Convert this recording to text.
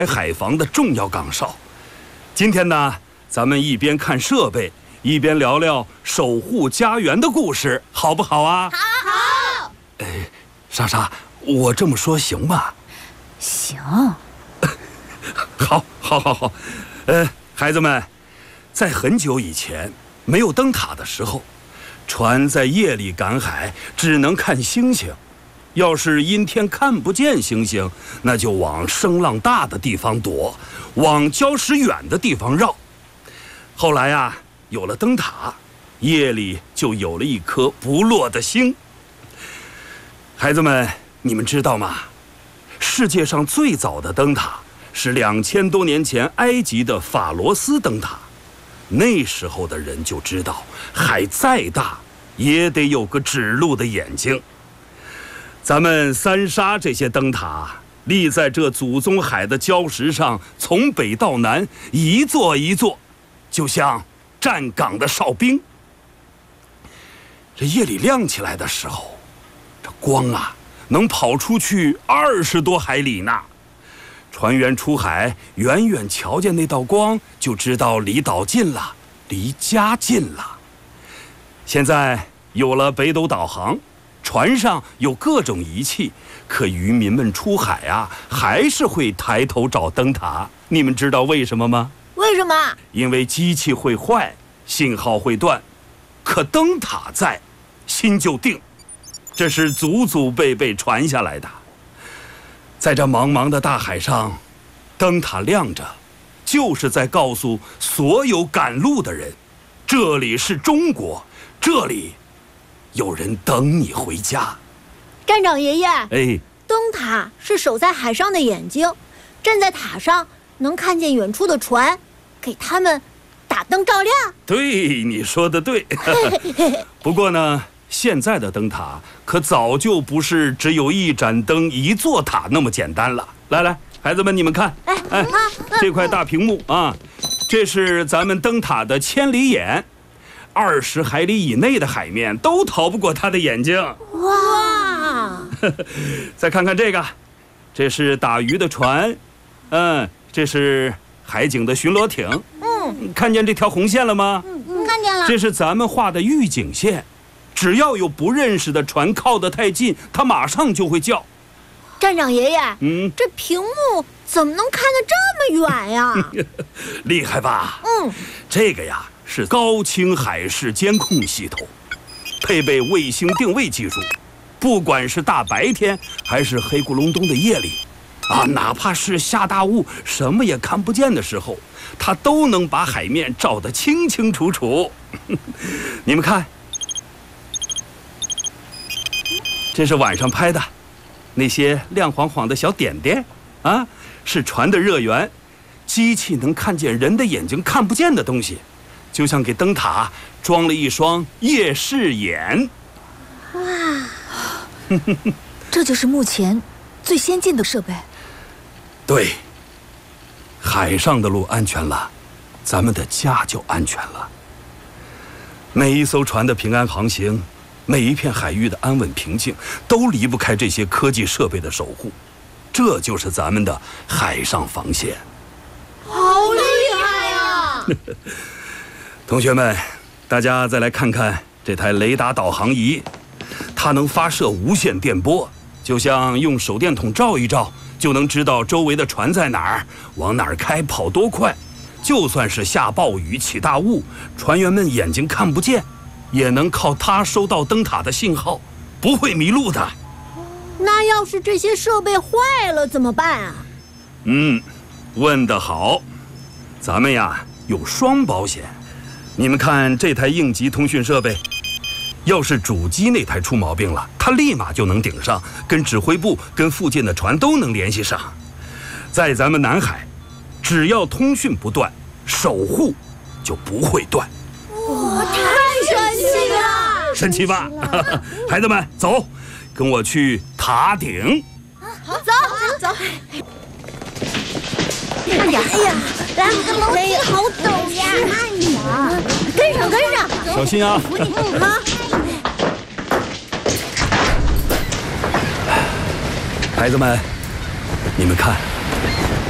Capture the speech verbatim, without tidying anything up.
海防的重要岗哨。今天呢，咱们一边看设备，一边聊聊守护家园的故事，好不好啊？ 好。 哎，莎莎，我这么说行吗？ 行。 好，好，好，好。呃，孩子们，在很久以前，没有灯塔的时候，船在夜里赶海，只能看星星。要是阴天看不见星星，那就往声浪大的地方躲，往礁石远的地方绕。后来啊，有了灯塔，夜里就有了一颗不落的星。孩子们，你们知道吗？世界上最早的灯塔是两千多年前埃及的法罗斯灯塔。那时候的人就知道，海再大也得有个指路的眼睛。咱们三沙这些灯塔立在这祖宗海的礁石上，从北到南，一座一座，就像站岗的哨兵。这夜里亮起来的时候，这光啊能跑出去二十多海里呢。船员出海，远远瞧见那道光，就知道离岛近了，离家近了。现在有了北斗导航，船上有各种仪器，可渔民们出海啊，还是会抬头找灯塔。你们知道为什么吗？ 为什么？ 因为机器会坏，信号会断，可灯塔在，心就定。这是祖祖辈辈传下来的。在这茫茫的大海上，灯塔亮着，就是在告诉所有赶路的人，这里是中国，这里有人等你回家。 站长爷爷， 哎， 灯塔是守在海上的眼睛，站在塔上能看见远处的船，给他们打灯照亮。 对，你说的对。不过呢，现在的灯塔可早就不是只有一盏灯一座塔那么简单了。来来，孩子们，你们看， 哎哎， 这块大屏幕啊，这是咱们灯塔的千里眼。二十海里以内的海面都逃不过他的眼睛。 哇！ 再看看这个，这是打鱼的船，嗯，这是海警的巡逻艇。 嗯， 看见这条红线了吗？ 嗯，看见了。 这是咱们画的预警线，只要有不认识的船靠得太近，它马上就会叫。 站长爷爷， 嗯， 这屏幕怎么能看得这么远呀？ 厉害吧？ 嗯， 这个呀是高清海事监控系统，配备卫星定位技术，不管是大白天还是黑咕隆咚的夜里，啊，哪怕是下大雾什么也看不见的时候，它都能把海面照得清清楚楚。你们看，这是晚上拍的，那些亮晃晃的小点点啊，是船的热源。机器能看见人的眼睛看不见的东西，就像给灯塔装了一双夜视眼。 哇， 这就是目前最先进的设备。 对，海上的路安全了，咱们的家就安全了。每一艘船的平安航行，每一片海域的安稳平静，都离不开这些科技设备的守护。这就是咱们的海上防线。 好厉害呀！ 同学们，大家再来看看这台雷达导航仪，它能发射无线电波，就像用手电筒照一照，就能知道周围的船在哪儿，往哪儿开，跑多快。就算是下暴雨起大雾，船员们眼睛看不见，也能靠它收到灯塔的信号，不会迷路的。 那要是这些设备坏了怎么办啊？ 嗯，问得好。咱们呀有双保险。你们看这台应急通讯设备，要是主机那台出毛病了，它立马就能顶上，跟指挥部、跟附近的船都能联系上。在咱们南海，只要通讯不断，守护就不会断。 哇，太神奇了！ 神奇吧？孩子们，走，跟我去塔顶。 好，走走。慢点！哎呀，来，楼梯好陡呀！慢点，跟上，跟上， 小心啊！ 扶你，好。 孩子们，你们看。